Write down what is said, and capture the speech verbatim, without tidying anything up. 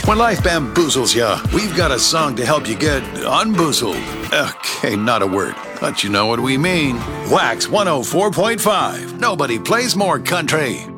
When life bamboozles ya, we've got a song to help you get unboozled. Okay, not a word, but you know what we mean. Wax one oh four point five. Nobody plays more country.